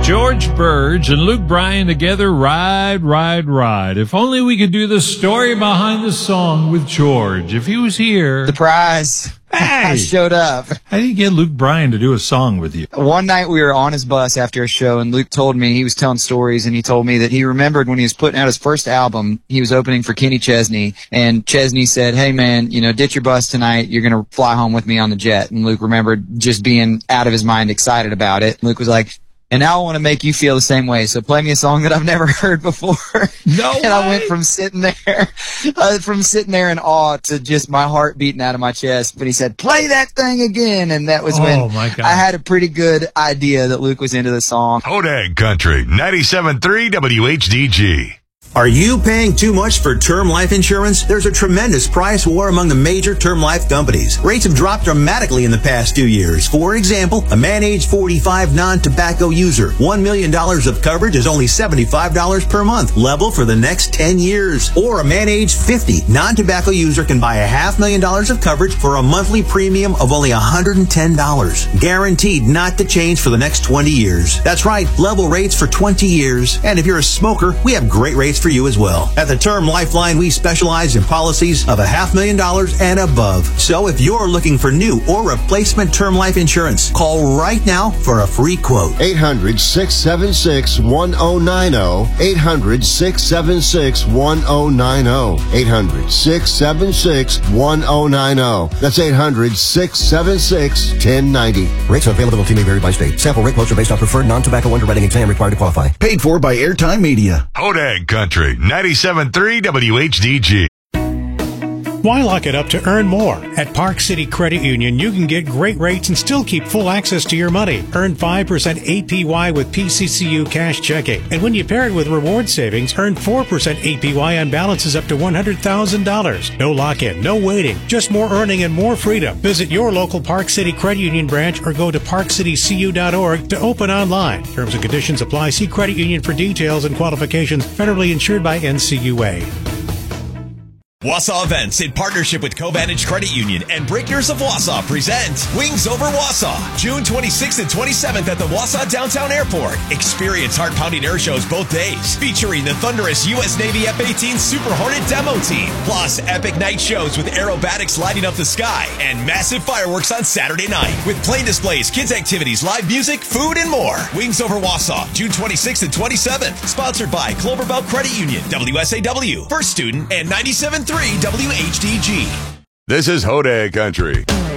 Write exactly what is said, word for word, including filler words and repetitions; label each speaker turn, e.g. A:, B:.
A: George Burge and Luke Bryan together, Ride, Ride, Ride. If only we could do the story behind the song with George. If he was here.
B: Surprise.
A: Hey.
B: I showed up.
A: How do you get Luke Bryan to do a song with you?
B: One night we were on his bus after a show, and Luke told me, he was telling stories, and he told me that he remembered when he was putting out his first album, he was opening for Kenny Chesney, and Chesney said, hey man, you know, ditch your bus tonight, you're going to fly home with me on the jet. And Luke remembered just being out of his mind excited about it. Luke was like, and now I want to make you feel the same way. So play me a song that I've never heard before.
A: No
B: And
A: way.
B: I went from sitting there, uh, from sitting there in awe to just my heart beating out of my chest. But he said, play that thing again. And that was
A: Oh,
B: when
A: my God.
B: I had a pretty good idea that Luke was into the song.
C: Hodag Country, ninety-seven point three W H D G.
D: Are you paying too much for term life insurance? There's a tremendous price war among the major term life companies. Rates have dropped dramatically in the past two years. For example, a man age forty-five non-tobacco user, one million dollars of coverage is only seventy-five dollars per month, level for the next ten years. Or a man age fifty non-tobacco user can buy a half million dollars of coverage for a monthly premium of only one hundred ten dollars. Guaranteed not to change for the next twenty years. That's right, level rates for twenty years. And if you're a smoker, we have great rates for you as well. At the Term Lifeline, we specialize in policies of a half million dollars and above. So if you're looking for new or replacement term life insurance, call right now for a free quote.
E: eight hundred, six seven six, one zero nine zero. eight hundred, six seven six, one zero nine zero. eight hundred, six seven six, one zero nine zero. That's eight hundred, six seven six, one zero nine zero.
F: Rates and availability may vary by state. Sample rate quotes are based on preferred non-tobacco underwriting exam required to qualify.
G: Paid for by Airtime Media.
C: Hodag Country, ninety-seven point three W H D G.
H: Why lock it up to earn more? At Park City Credit Union, you can get great rates and still keep full access to your money. Earn five percent A P Y with P C C U cash checking. And when you pair it with reward savings, earn four percent A P Y on balances up to one hundred thousand dollars. No lock-in, no waiting, just more earning and more freedom. Visit your local Park City Credit Union branch or go to park city c u dot org to open online. Terms and conditions apply. See Credit Union for details and qualifications. Federally insured by N C U A.
I: Wausau Events, in partnership with Covantage Credit Union and Breakers of Wausau, present Wings Over Wausau, June twenty-sixth and twenty-seventh at the Wausau Downtown Airport. Experience heart-pounding air shows both days, featuring the thunderous U S Navy F eighteen Super Hornet demo team, plus epic night shows with aerobatics lighting up the sky, and massive fireworks on Saturday night, with plane displays, kids activities, live music, food, and more. Wings Over Wausau, June twenty-sixth and twenty-seventh, sponsored by Cloverbelt Credit Union, W S A W, First Student, and ninety-seven point three W H D G.
C: This is Hodag Country.